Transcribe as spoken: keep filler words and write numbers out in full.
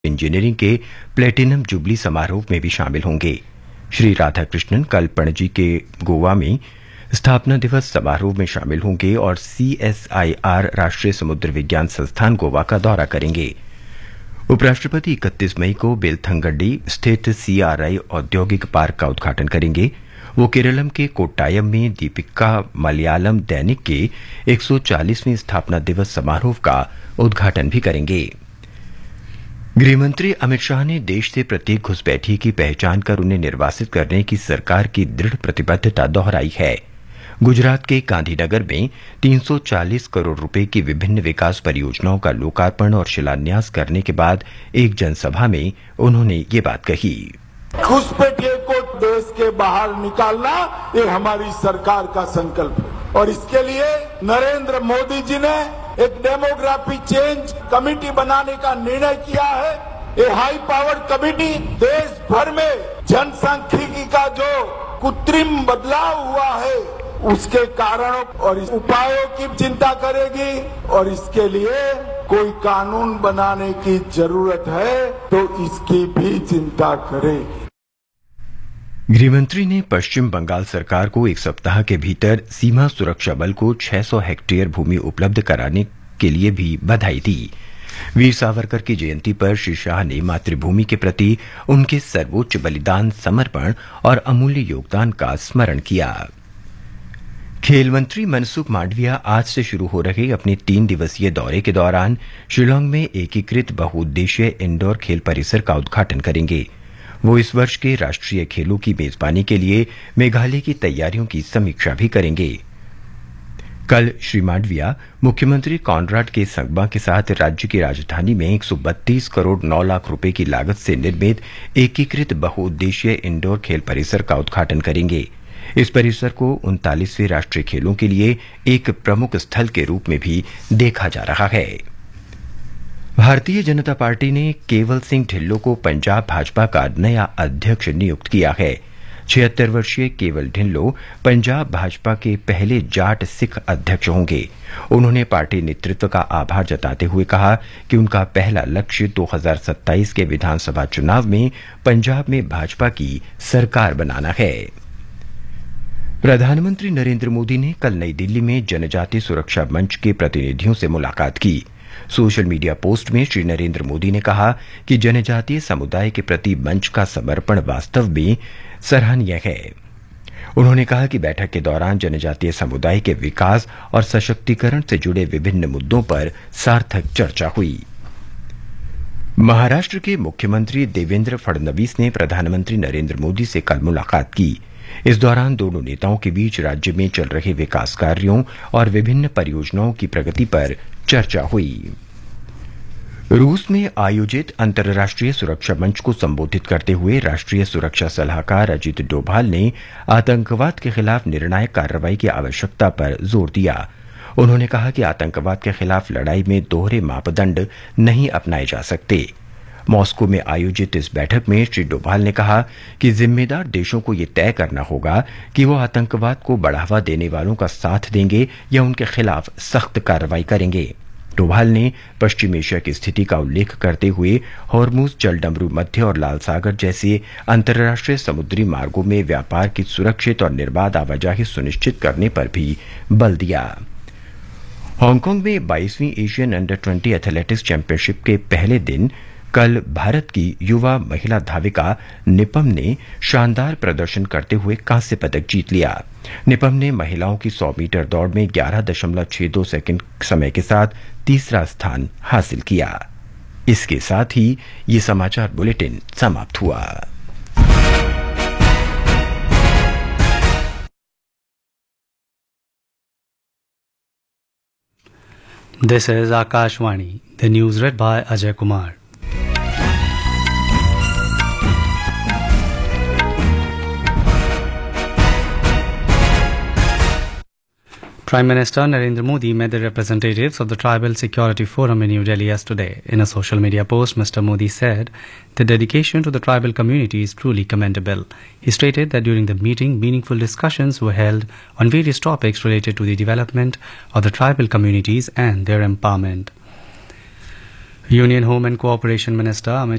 Engineering के platinum jubilee समारोह में भी शामिल होंगे। श्री राधाकृष्णन कल पणजी के गोवा में स्थापना दिवस समारोह में शामिल होंगे और सीएसआईआर राष्ट्रीय समुद्र विज्ञान संस्थान गोवा का दौरा करेंगे। उपराष्ट्रपति इकतीस मई को बेलथंगडी स्थित सीआरआई औद्योगिक पार्क का उद्घाटन करेंगे। वो केरलम के कोट्टायम में दीपिका मलयालम दैनिक के एक सौ चालीसवें स्थापना दिवस समारोह का उद्घाटन भी करेंगे। गृहमंत्री अमित शाह ने देश से प्रत्येक घुसपैठिए की पहचान कर उन्हें निर्वासित करने की सरकार की दृढ़ प्रतिबद्धता दोहराई है। गुजरात के गांधीनगर में तीन सौ चालीस करोड़ रुपए की विभिन्न विकास परियोजनाओं का लोकार्पण और शिलान्यास करने के बाद एक जनसभा में उन्होंने ये बात कही। घुसपैठिए को देश के बाहर निकालना ये हमारी सरकार का संकल्प है और इसके लिए नरेंद्र मोदी जी ने एक डेमोग्राफी चेंज कमेटी बनाने का निर्णय किया है। ये हाई पावर्ड कमेटी देश भर में जनसांख्यिकी का जो कृत्रिम बदलाव हुआ है उसके कारणों और उपायों की चिंता करेगी और इसके लिए कोई कानून बनाने की जरूरत है तो इसकी भी चिंता करेगी। गृहमंत्री ने पश्चिम बंगाल सरकार को एक सप्ताह के भीतर सीमा सुरक्षा बल को छह सौ हेक्टेयर भूमि उपलब्ध कराने के लिए भी बधाई दी। वीर सावरकर की जयंती पर श्री शाह ने मातृभूमि के प्रति उनके सर्वोच्च बलिदान, समर्पण और अमूल्य योगदान का स्मरण किया। खेल मंत्री मनसुख मांडविया आज से शुरू हो रहे अपने तीन दिवसीय दौरे के दौरान शिलांग में एकीकृत बहुउद्देशीय इंडोर खेल परिसर का उद्घाटन करेंगे। वो इस वर्ष के राष्ट्रीय खेलों की मेजबानी के लिए मेघालय की तैयारियों की समीक्षा भी करेंगे। कल श्री मांडविया मुख्यमंत्री कॉनराड के संगमा के साथ राज्य की राजधानी में एक सौ बत्तीस करोड़ नौ लाख रुपए की लागत से निर्मित एकीकृत बहुउद्देशीय इंडोर खेल परिसर का उद्घाटन करेंगे। इस परिसर को उनतालीसवें राष्ट्रीय खेलों के लिए एक प्रमुख स्थल के रूप में भी देखा जा रहा है। भारतीय जनता पार्टी ने केवल सिंह ढिल्लों को पंजाब भाजपा का नया अध्यक्ष नियुक्त किया है। छिहत्तर वर्षीय केवल ढिल्लों पंजाब भाजपा के पहले जाट सिख अध्यक्ष होंगे। उन्होंने पार्टी नेतृत्व का आभार जताते हुए कहा कि उनका पहला लक्ष्य दो हज़ार सत्ताईस के विधानसभा चुनाव में पंजाब में भाजपा की सरकार बनाना है। प्रधानमंत्री नरेंद्र मोदी ने कल नई दिल्ली में जनजातीय सुरक्षा मंच के प्रतिनिधियों से मुलाकात की। सोशल मीडिया पोस्ट में श्री नरेंद्र मोदी ने कहा कि जनजातीय समुदाय के प्रति मंच का समर्पण वास्तव में सराहनीय है। उन्होंने कहा कि बैठक के दौरान जनजातीय समुदाय के विकास और सशक्तिकरण से जुड़े विभिन्न मुद्दों पर सार्थक चर्चा हुई। महाराष्ट्र के मुख्यमंत्री देवेंद्र फडणवीस ने प्रधानमंत्री नरेंद्र मोदी से कल मुलाकात की। इस दौरान दोनों नेताओं के बीच राज्य में चल रहे विकास कार्यों और विभिन्न परियोजनाओं की प्रगति पर चर्चा हुई। रूस में आयोजित अंतर्राष्ट्रीय सुरक्षा मंच को संबोधित करते हुए राष्ट्रीय सुरक्षा सलाहकार अजित डोभाल ने आतंकवाद के खिलाफ निर्णायक कार्रवाई की आवश्यकता पर जोर दिया। उन्होंने कहा कि आतंकवाद के खिलाफ लड़ाई में दोहरे मापदंड नहीं अपनाए जा सकते। मॉस्को में आयोजित इस बैठक में श्री डोभाल ने कहा कि जिम्मेदार देशों को यह तय करना होगा कि वो आतंकवाद को बढ़ावा देने वालों का साथ देंगे या उनके खिलाफ सख्त कार्रवाई करेंगे। डोभाल ने पश्चिम एशिया की स्थिति का उल्लेख करते हुए हॉर्मुज जलडमरू मध्य और लाल सागर जैसे अंतर्राष्ट्रीय समुद्री मार्गों में व्यापार की सुरक्षित और निर्बाध आवाजाही सुनिश्चित करने पर भी बल दिया। हांगकांग में बाईसवीं Asian under twenty athletics championship के पहले दिन कल भारत की युवा महिला धाविका निपम ने शानदार प्रदर्शन करते हुए कांस्य पदक जीत लिया। निपम ने महिलाओं की सौ मीटर दौड़ में ग्यारह दशमलव छह दो सेकंड समय के साथ तीसरा स्थान हासिल किया। इसके साथ ही ये समाचार बुलेटिन समाप्त हुआ। This is Akashvani. The news read by Ajay Kumar. Prime Minister Narendra Modi met the representatives of the Tribal Security Forum in New Delhi yesterday. In a social media post, Mister Modi said, "The dedication to the tribal community is truly commendable." He stated that during the meeting, meaningful discussions were held on various topics related to the development of the tribal communities and their empowerment. Union Home and Cooperation Minister Amit